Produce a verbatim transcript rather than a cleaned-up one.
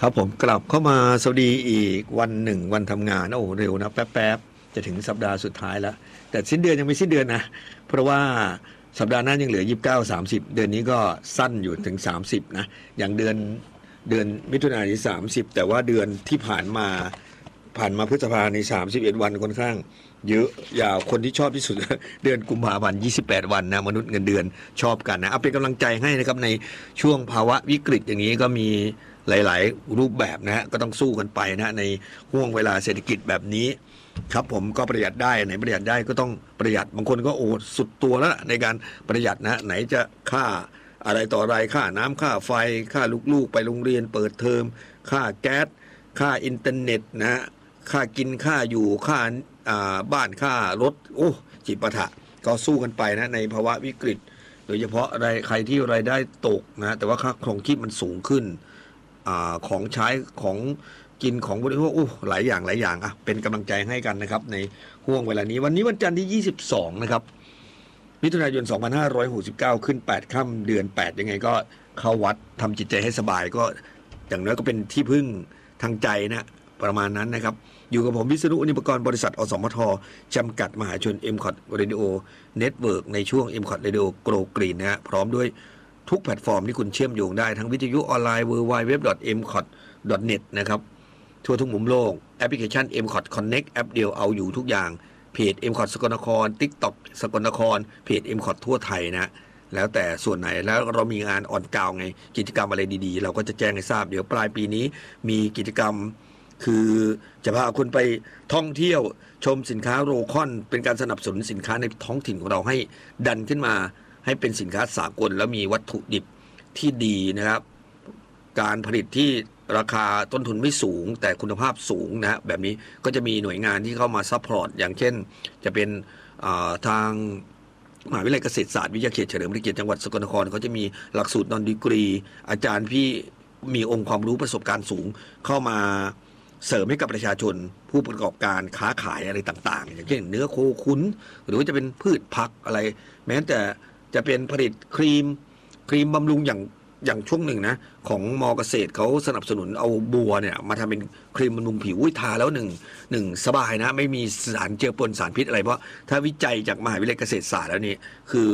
ครับผมกลับเข้ามาสวัสดีอีกวันหนึ่งวันทำงานโอ้เร็วนะแป๊บๆจะถึงสัปดาห์สุดท้ายแล้วแต่สิ้นเดือนยังไม่สิ้นเดือนนะเพราะว่าสัปดาห์หน้ายังเหลือยี่สิบเก้า สามสิบเดือนนี้ก็สั้นอยู่ถึงสามสิบนะอย่างเดือนเดือนมิถุนายนสามสิบแต่ว่าเดือนที่ผ่านมาผ่านมาพฤษภาในสามสิบเอ็ดวันค่อนข้างเยอะยาวคนที่ชอบที่สุด เดือนกุมภาพันธ์ยี่สิบแปดวันนะมนุษย์เงินเดือนชอบกันนะเอาเป็นกำลังใจให้นะครับในช่วงภาวะวิกฤตอย่างนี้ก็มีหลายๆรูปแบบนะฮะก็ต้องสู้กันไปนะในห่วงเวลาเศรษฐกิจแบบนี้ครับผมก็ประหยัดได้ไหนประหยัดได้ก็ต้องประหยัดบางคนก็โอ้สุดตัวแล้วในการประหยัดนะไหนจะค่าอะไรต่ออะไรค่าน้ำค่าไฟค่าลูกๆไปโรงเรียนเปิดเทอมค่าแก๊สค่าอินเทอร์เน็ตนะค่ากินค่าอยู่ค่าบ้านค่ารถโอ้จิปาถะก็สู้กันไปนะในภาวะวิกฤตโดยเฉพาะอะไรใครที่รายได้ตกนะแต่ว่าค่าครองชีพมันสูงขึ้นอของใช้ของกินของบริโภคโอ้หลายอย่างหลายอย่างอ่ะเป็นกำลังใจให้กันนะครับในห่วงเวลานี้วันนี้วันจันทร์ที่ยี่สิบสองนะครับมิถุนายนสองพันห้าร้อยหกสิบเก้าขึ้นแปดค่ำเดือนแปดยังไงก็เข้าวัดทำจิตใจให้สบายก็อย่างน้อยก็เป็นที่พึ่งทางใจนะประมาณนั้นนะครับอยู่กับผมวิษณุ อนิปกรณ์บริษัทอสมทจำกัดมหาชน เอ็ม คอท Radio Network ในช่วง เอ็ม คอท Radio Grow Green นะฮะพร้อมด้วยทุกแพลตฟอร์มที่คุณเชื่อมโยงได้ทั้งวิทยุออนไลน์ ดับเบิลยู ดับเบิลยู ดับเบิลยู ดอท เอ็ม คอท ดอท เน็ต นะครับทั่วทุกมุมโลกแอปพลิเคชัน เอ็ม คอท Connect แอปเดียวเอาอยู่ทุกอย่างเพจ เอ็ม คอท สกลนคร TikTok สกลนครเพจ เอ็ม คอท ทั่วไทยนะแล้วแต่ส่วนไหนแล้วเรามีงานออนกราวไงกิจกรรมอะไรดีๆเราก็จะแจ้งให้ทราบเดี๋ยวปลายปีนี้มีกิจกรรมคือจะพาคุณไปท่องเที่ยวชมสินค้าโรคอนเป็นการสนับสนุนสินค้าในท้องถิ่นของเราให้ดันขึ้นมาให้เป็นสินค้าสากลแล้วมีวัตถุดิบที่ดีนะครับการผลิตที่ราคาต้นทุนไม่สูงแต่คุณภาพสูงนะแบบนี้ก็จะมีหน่วยงานที่เข้ามาซัพพอร์ตอย่างเช่นจะเป็นทางมหาวิทยาลัยเกษตรศาสตร์วิทยาเขตเฉลิมพระเกียรติจังหวัดสกลนครเขาจะมีหลักสูตรนอนดีกรีอาจารย์พี่มีองค์ความรู้ประสบการณ์สูงเข้ามาเสริมให้กับประชาชนผู้ประกอบการค้าขายอะไรต่างๆอย่างเช่นเนื้อโคขุนหรือว่าจะเป็นพืชผักอะไรแม้แต่จะเป็นผลิตครีมครีมบำรุงอย่างอย่างช่วงหนึ่งนะของมอเกษตรเขาสนับสนุนเอาบัวเนี่ยมาทำเป็นครีมบำรุงผิวทาแล้วหนึ่งหนึ่งสบายนะไม่มีสารเจือปนสารพิษอะไรเพราะถ้าวิจัยจากมหาวิทยาลัยเกษตรศาสตร์แล้วนี่คือ